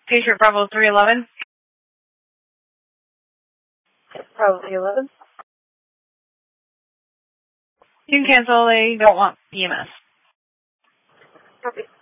Patriot Bravo 311. Bravo 311. You can cancel. They don't want EMS. Copy.